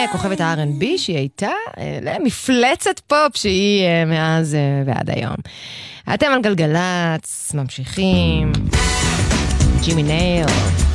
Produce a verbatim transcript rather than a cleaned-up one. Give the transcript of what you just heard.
כוכבת ה-אר אנד בי שהיא הייתה למפלצת פופ שהיא מאז ועד היום. אתם על גלגלץ, ממשיכים. ג'ימי נייל.